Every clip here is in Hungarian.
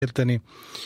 érteni.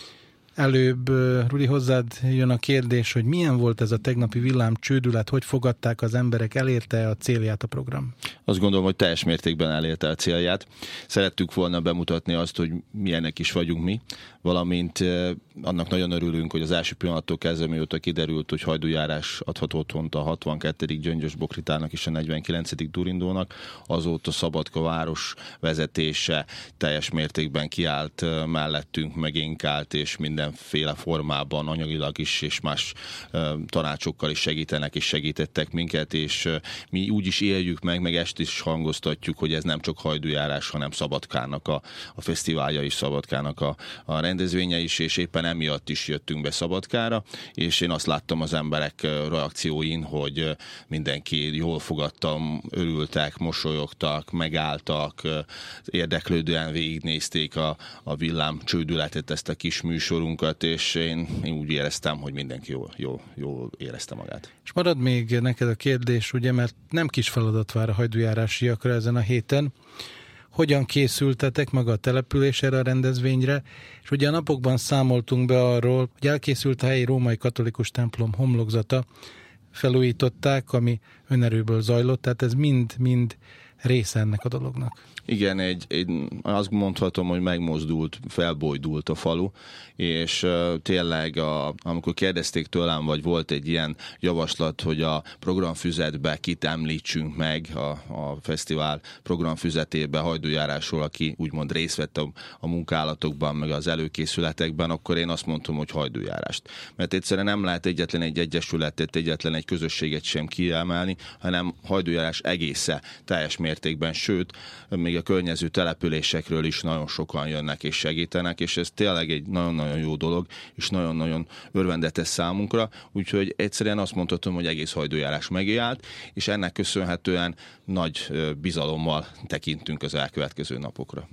Előbb, Rudi, hozzád jön a kérdés, hogy milyen volt ez a tegnapi villámcsődület, hogy fogadták az emberek, elérte a célját a program? Azt gondolom, hogy teljes mértékben elérte a célját. Szerettük volna bemutatni azt, hogy milyenek is vagyunk mi, valamint annak nagyon örülünk, hogy az első pillanattól kezdve, mióta kiderült, hogy hajdújárás adhat otthont a 62. Gyöngyös Bokritának és a 49. Durindónak, azóta Szabadka város vezetése teljes mértékben kiállt mellettünk, megénkált, és mindenféle formában anyagilag is, és más tanácsokkal is segítenek, és segítettek minket, és mi úgy is éljük meg ezt is hangoztatjuk, hogy ez nem csak hajdújárás, hanem Szabadkának a fesztiválja is, Szabadkának a rendezvénye is, és éppen emiatt is jöttünk be Szabadkára, és én azt láttam az emberek reakcióin, hogy mindenki jól fogadtam, örültek, mosolyogtak, megálltak, érdeklődően végignézték a villámcsődületet, ezt a kis műsorunkat, és én úgy éreztem, hogy mindenki jól érezte magát. És marad még neked a kérdés, ugye, mert nem kis feladat vár a hajdújárásiakra ezen a héten. Hogyan készültetek maga a település erre a rendezvényre? És ugye a napokban számoltunk be arról, hogy elkészült a helyi római katolikus templom homlokzata, felújították, ami önerőből zajlott, tehát ez mind része ennek a dolognak. Igen, azt mondhatom, hogy megmozdult, felbojdult a falu, és tényleg, amikor kérdezték tőlem, vagy volt egy ilyen javaslat, hogy a programfüzetbe kit említsünk meg a fesztivál programfüzetébe hajdújárásról, aki úgymond részt vett a munkálatokban, meg az előkészületekben, akkor én azt mondtam, hogy hajdújárást. Mert egyszerűen nem lehet egyetlen egy egyesületet, egyetlen egy közösséget sem kiemelni, hanem hajdújárás egésze teljes mértékben, sőt, még a környező településekről is nagyon sokan jönnek és segítenek, és ez tényleg egy nagyon-nagyon jó dolog, és nagyon-nagyon örvendetes számunkra, úgyhogy egyszerűen azt mondhatom, hogy egész hajdújárás megállt, és ennek köszönhetően nagy bizalommal tekintünk az elkövetkező napokra.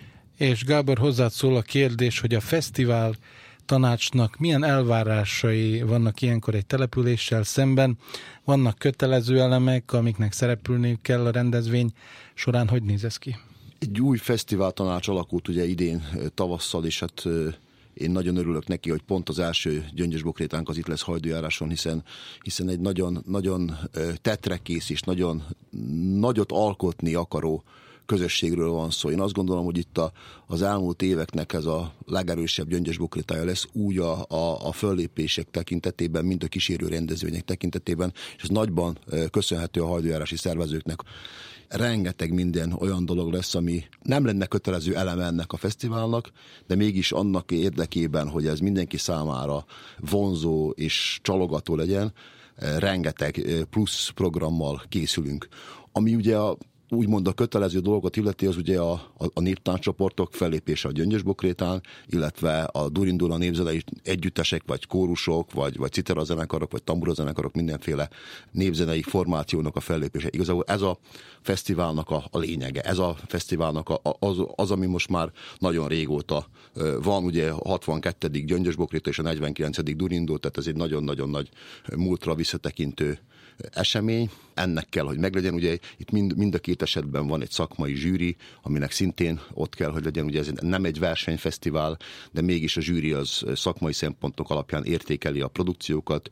És Gábor, hozzád szól a kérdés, hogy a fesztivál tanácsnak milyen elvárásai vannak ilyenkor egy településsel szemben? Vannak kötelező elemek, amiknek szerepülniük kell a rendezvény során? Hogy néz ez ki? Egy új fesztivál tanács alakult ugye idén tavasszal, és hát én nagyon örülök neki, hogy pont az első Gyöngyös Bokrétánk az itt lesz hajdújáráson, hiszen egy nagyon tetrekész és nagyon nagyot alkotni akaró közösségről van szó. Én azt gondolom, hogy itt az elmúlt éveknek ez a legerősebb Gyöngyös Bokrétája lesz, úgy a föllépések tekintetében, mint a kísérő rendezvények tekintetében, és ez nagyban köszönhető a hajdújárási szervezőknek. Rengeteg minden olyan dolog lesz, ami nem lenne kötelező eleme ennek a fesztiválnak, de mégis annak érdekében, hogy ez mindenki számára vonzó és csalogató legyen, rengeteg plusz programmal készülünk. Ami ugye úgymond a kötelező dolgokat illeti, az ugye a néptánccsoportok fellépése a Gyöngyös Bokrétán, illetve a Durindóna népzenei együttesek, vagy kórusok, vagy citerazenekarok, vagy tamburazenekarok, mindenféle népzenei formációnak a fellépése. Igazából ez a fesztiválnak a lényege. Ez a fesztiválnak az, ami most már nagyon régóta van, ugye a 62. Gyöngyös Bokréta és a 49. Durindó, tehát ez egy nagyon-nagyon nagy múltra visszatekintő esemény. Ennek kell, hogy meglegyen. Ugye itt mind a két esetben van egy szakmai zsűri, aminek szintén ott kell, hogy legyen. Ugye ez nem egy versenyfesztivál, de mégis a zsűri az szakmai szempontok alapján értékeli a produkciókat,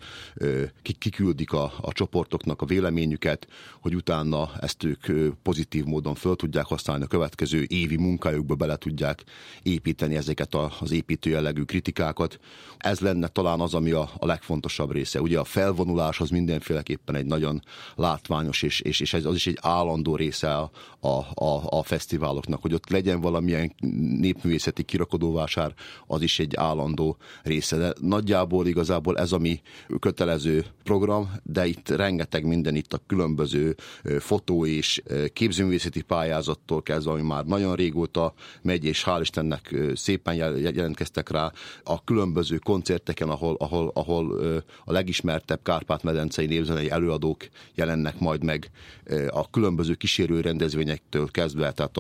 kiküldik a csoportoknak a véleményüket, hogy utána ezt ők pozitív módon föl tudják használni, a következő évi munkájukba bele tudják építeni ezeket az építő jellegű kritikákat. Ez lenne talán az, ami a legfontosabb része. Ugye a felvonulás az mindenféleképpen egy nagyon látványos, és az is egy állandó része a fesztiváloknak, hogy ott legyen valamilyen népművészeti kirakodóvásár, az is egy állandó része. De nagyjából igazából ez a mi kötelező program, de itt rengeteg minden, itt a különböző fotó és képzőművészeti pályázattól kezdve, ami már nagyon régóta megy, és hál' Istennek szépen jelentkeztek rá, a különböző koncerteken, ahol a legismertebb kárpát-medencei népzenei előadók jelennek majd meg, a különböző kísérő rendezvényektől kezdve, tehát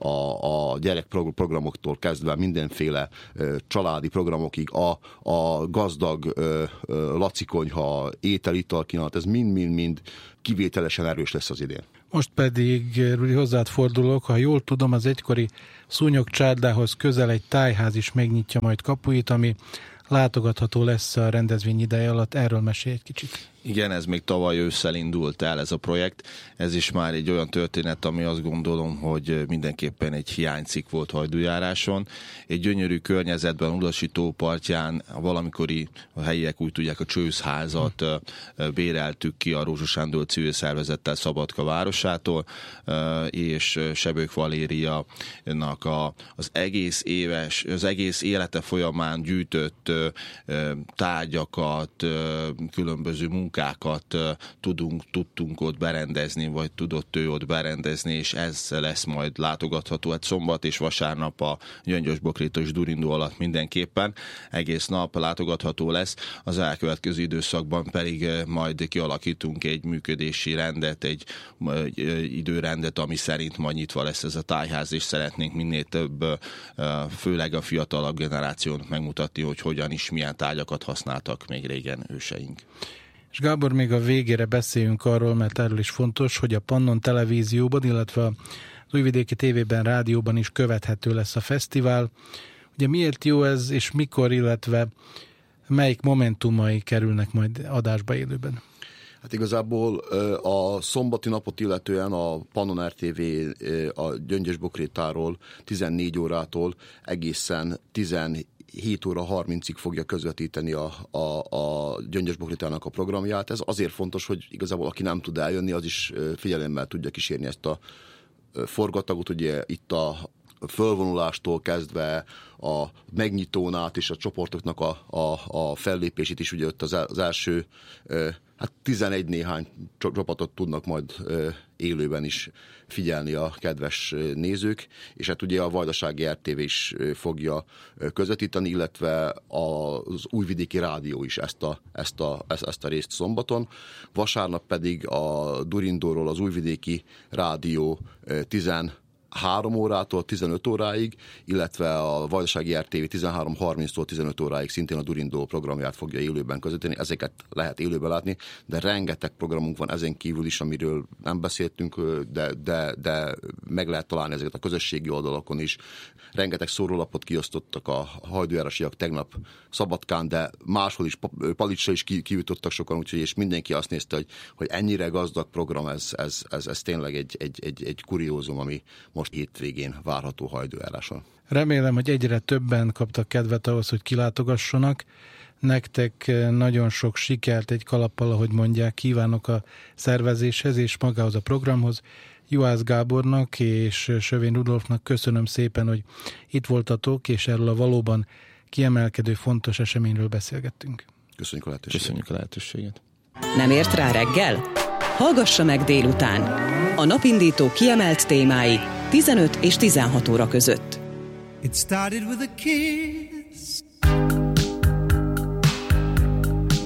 a gyerekprogramoktól kezdve mindenféle családi programokig, a gazdag lacikonyha, étel-ital kínálat, ez mind kivételesen erős lesz az idén. Most pedig, Rudi, hozzád fordulok, ha jól tudom, az egykori Szúnyog csárdához közel egy tájház is megnyitja majd kapuit, ami látogatható lesz a rendezvény ideje alatt. Erről mesélj egy kicsit. Igen, ez még tavaly ősszel indult el ez a projekt. Ez is már egy olyan történet, ami azt gondolom, hogy mindenképpen egy hiánycikk volt Hajdújáráson. Egy gyönyörű környezetben, Udasi tópartján, valamikori a helyiek úgy tudják, a Csőszházat béreltük ki a Rózsa Sándor civil szervezettel Szabadka városától, és Sebők Valérianak az egész élete folyamán gyűjtött tárgyakat, különböző munkákat tudtunk ott berendezni, vagy tudott ő ott berendezni, és ez lesz majd látogatható. Hát szombat és vasárnap a Gyöngyös-Bokrétos Durindó alatt mindenképpen egész nap látogatható lesz. Az elkövetkező időszakban pedig majd kialakítunk egy működési rendet, egy időrendet, ami szerint majd nyitva lesz ez a tájház, és szeretnénk minél több, főleg a fiatalabb generációnak megmutatni, hogy hogyan is, milyen tárgyakat használtak még régen őseink. És Gábor, még a végére beszéljünk arról, mert erről is fontos, hogy a Pannon televízióban, illetve az Újvidéki tévében, rádióban is követhető lesz a fesztivál. Ugye miért jó ez, és mikor, illetve melyik momentumai kerülnek majd adásba élőben? Hát igazából a szombati napot illetően a Pannon RTV a Gyöngyös-Bokrétáról 14 órától egészen 17 óra 30-ig fogja közvetíteni a Gyöngyös-Bokrétának a programját. Ez azért fontos, hogy igazából aki nem tud eljönni, az is figyelemmel tudja kísérni ezt a forgatagot. Ugye itt a fölvonulástól kezdve a megnyitónál és a csoportoknak a fellépését is, ugye ott az első 11 néhány csapatot tudnak majd élőben is figyelni a kedves nézők, és hát ugye a Vajdasági RTV is fogja közvetíteni, illetve az Újvidéki Rádió is ezt a részt szombaton. Vasárnap pedig a Durindóról az Újvidéki Rádió 13 órától 15 óráig, illetve a Vajdasági RTV 13:30-tól 15 óráig szintén a Durindó programját fogja élőben közvetíteni. Ezeket lehet élőben látni, de rengeteg programunk van ezen kívül is, amiről nem beszéltünk, de meg lehet találni ezeket a közösségi oldalakon is. Rengeteg szórólapot kiosztottak a hajdújárasiak tegnap Szabadkán, de máshol is, Palicsra is kijutottak sokan, úgyhogy és mindenki azt nézte, hogy ennyire gazdag program, ez tényleg egy kuriózum, ami most hétvégén várható Hajdújáráson. Remélem, hogy egyre többen kaptak kedvet ahhoz, hogy kilátogassanak. Nektek nagyon sok sikert, egy kalappal, ahogy mondják, kívánok a szervezéshez és magához a programhoz. Juhász Gábornak és Sövény Rudolfnak köszönöm szépen, hogy itt voltatok, és erről a valóban kiemelkedő fontos eseményről beszélgettünk. Köszönjük a lehetőséget. Nem ért rá reggel? Hallgassa meg délután. A napindító kiemelt témái 15 és 16 óra között. It started with a kiss.